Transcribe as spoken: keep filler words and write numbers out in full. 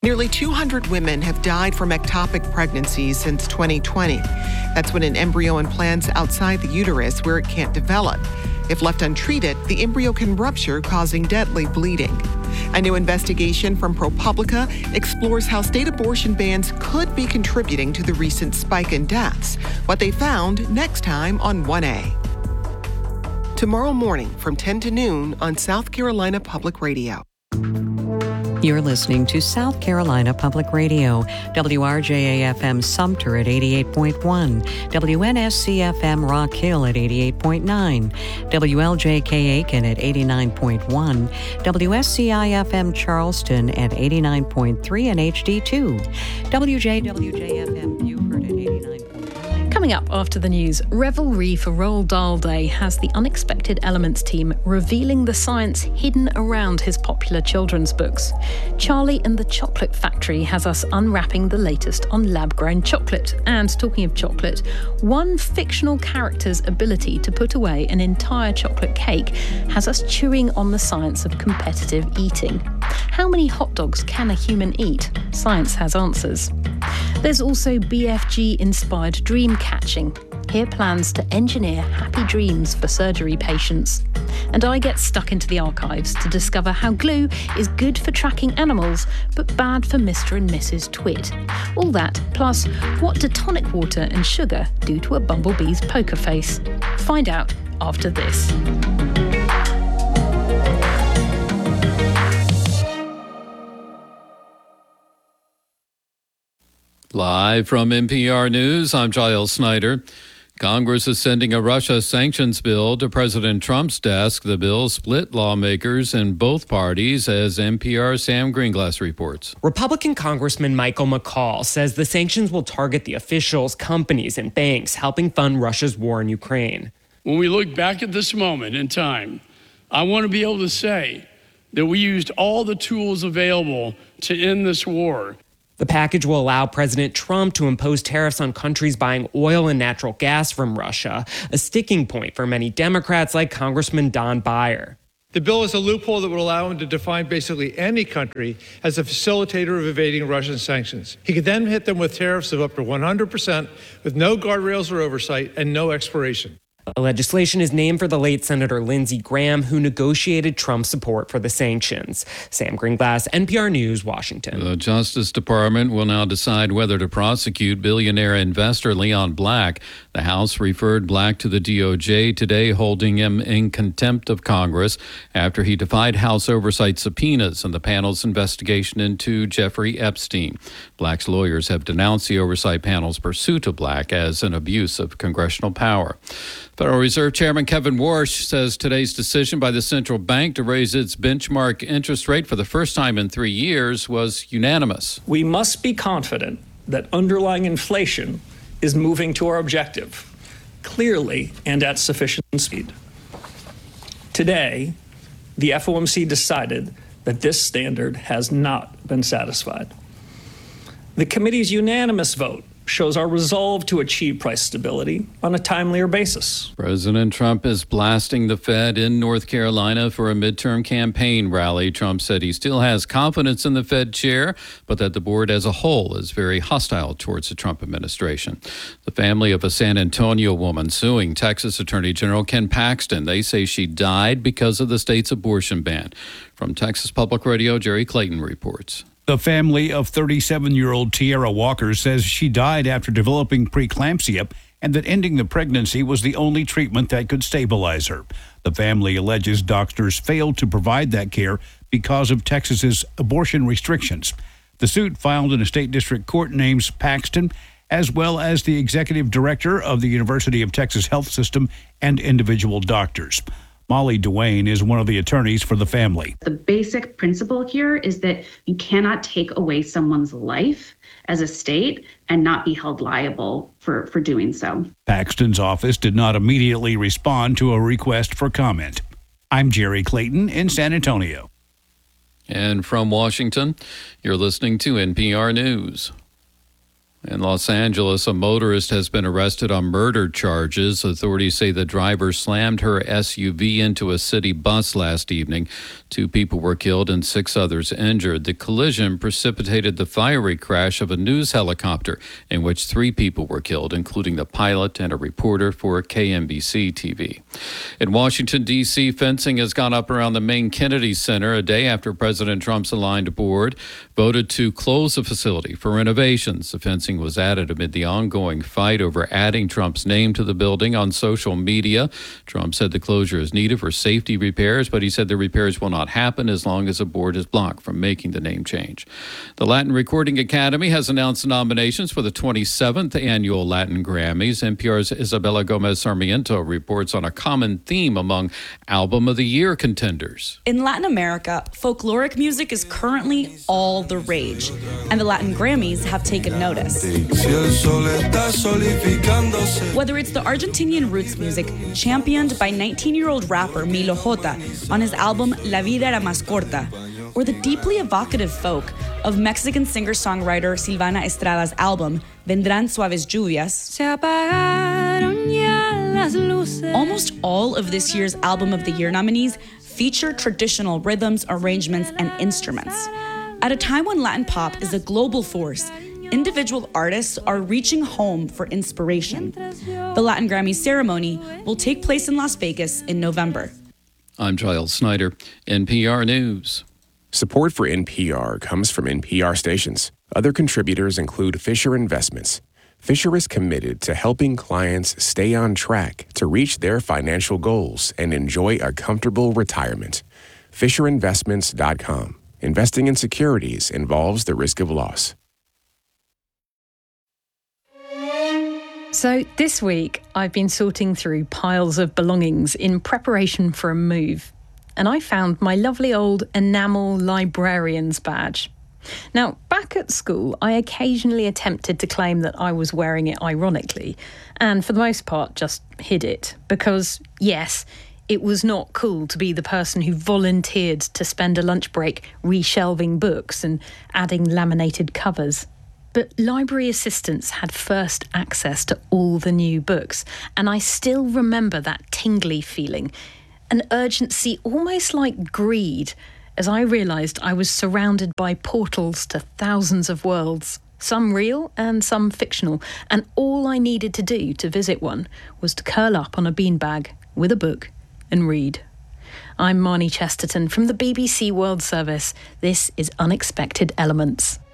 Nearly two hundred women have died from ectopic pregnancies since twenty twenty. That's when an embryo implants outside the uterus where it can't develop. If left untreated, the embryo can rupture, causing deadly bleeding. A new investigation from ProPublica explores how state abortion bans could be contributing to the recent spike in deaths. What they found next time on one A. Tomorrow morning from ten to noon on South Carolina Public Radio. You're listening to South Carolina Public Radio, W R J A F M Sumter at eighty-eight point one, W N S C F M Rock Hill at eighty-eight point nine, W L J K Aiken at eighty-nine point one, W S C I F M Charleston at eighty-nine point three and H D two, W J W J F M Beaufort at eighty-nine point nine. Coming up after the news, Revelry for Roald Dahl Day has the Unexpected Elements team revealing the science hidden around his popular children's books. Charlie and the Chocolate Factory has us unwrapping the latest on lab-grown chocolate. And talking of chocolate, one fictional character's ability to put away an entire chocolate cake has us chewing on the science of competitive eating. How many hot dogs can a human eat? Science has answers. There's also B F G-inspired dream catching. Here plans to engineer happy dreams for surgery patients. And I get stuck into the archives to discover how glue is good for tracking animals, but bad for Mister and Missus Twit. All that, plus what do tonic water and sugar do to a bumblebee's poker face? Find out after this. Live from N P R News, I'm Giles Snyder. Congress is sending a Russia sanctions bill to President Trump's desk. The bill split lawmakers in both parties, as N P R's Sam Greenglass reports. Republican Congressman Michael McCaul says the sanctions will target the officials, companies, and banks helping fund Russia's war in Ukraine. When we look back at this moment in time, I want to be able to say that we used all the tools available to end this war. The package will allow President Trump to impose tariffs on countries buying oil and natural gas from Russia, a sticking point for many Democrats like Congressman Don Beyer. The bill is a loophole that would allow him to define basically any country as a facilitator of evading Russian sanctions. He could then hit them with tariffs of up to one hundred percent with no guardrails or oversight and no expiration. The legislation is named for the late Senator Lindsey Graham, who negotiated Trump's support for the sanctions. Sam Greenglass, N P R News, Washington. The Justice Department will now decide whether to prosecute billionaire investor Leon Black. The House referred Black to the D O J today, holding him in contempt of Congress after he defied House oversight subpoenas in the panel's investigation into Jeffrey Epstein. Black's lawyers have denounced the oversight panel's pursuit of Black as an abuse of congressional power. Federal Reserve Chairman Kevin Warsh says today's decision by the central bank to raise its benchmark interest rate for the first time in three years was unanimous. We must be confident that underlying inflation is moving to our objective, clearly and at sufficient speed. Today, the F O M C decided that this standard has not been satisfied. The committee's unanimous vote shows our resolve to achieve price stability on a timelier basis. President Trump is blasting the Fed in North Carolina for a midterm campaign rally. Trump said he still has confidence in the Fed chair, but that the board as a whole is very hostile towards the Trump administration. The family of a San Antonio woman suing Texas Attorney General Ken Paxton. They say she died because of the state's abortion ban. From Texas Public Radio, Jerry Clayton reports. The family of thirty-seven-year-old Tierra Walker says she died after developing preeclampsia and that ending the pregnancy was the only treatment that could stabilize her. The family alleges doctors failed to provide that care because of Texas's abortion restrictions. The suit filed in a state district court names Paxton, as well as the executive director of the University of Texas Health System and individual doctors. Molly Duane is one of the attorneys for the family. The basic principle here is that you cannot take away someone's life as a state and not be held liable for, for doing so. Paxton's office did not immediately respond to a request for comment. I'm Jerry Clayton in San Antonio. And from Washington, you're listening to N P R News. In Los Angeles, a motorist has been arrested on murder charges. Authorities say the driver slammed her S U V into a city bus last evening. Two people were killed and six others injured. The collision precipitated the fiery crash of a news helicopter in which three people were killed, including the pilot and a reporter for K N B C T V. In Washington, D C, fencing has gone up around the main Kennedy Center a day after President Trump's aligned board voted to close the facility for renovations. The fencing was added amid the ongoing fight over adding Trump's name to the building on social media. Trump said the closure is needed for safety repairs, but he said the repairs will not happen as long as the board is blocked from making the name change. The Latin Recording Academy has announced nominations for the twenty-seventh Annual Latin Grammys. N P R's Isabella Gomez Sarmiento reports on a common theme among Album of the Year contenders. In Latin America, folkloric music is currently all the rage, and the Latin Grammys have taken notice. Whether it's the Argentinian roots music championed by nineteen-year-old rapper Milo J on his album La Vida Era Más Corta, or the deeply evocative folk of Mexican singer-songwriter Silvana Estrada's album Vendrán Suaves Lluvias, Se apagaron ya las luces. Almost all of this year's Album of the Year nominees feature traditional rhythms, arrangements, and instruments. At a time when Latin pop is a global force, individual artists are reaching home for inspiration. The Latin Grammy ceremony will take place in Las Vegas in November. I'm Giles Snyder, N P R News. Support for N P R comes from N P R stations. Other contributors include Fisher Investments. Fisher is committed to helping clients stay on track to reach their financial goals and enjoy a comfortable retirement. Fisher Investments dot com. Investing in securities involves the risk of loss. So this week, I've been sorting through piles of belongings in preparation for a move, and I found my lovely old enamel librarian's badge. Now, back at school, I occasionally attempted to claim that I was wearing it ironically, and for the most part just hid it, because, yes, it was not cool to be the person who volunteered to spend a lunch break reshelving books and adding laminated covers. But library assistants had first access to all the new books, and I still remember that tingly feeling, an urgency almost like greed, as I realised I was surrounded by portals to thousands of worlds, some real and some fictional, and all I needed to do to visit one was to curl up on a beanbag with a book and read. I'm Marnie Chesterton from the B B C World Service. This is Unexpected Elements.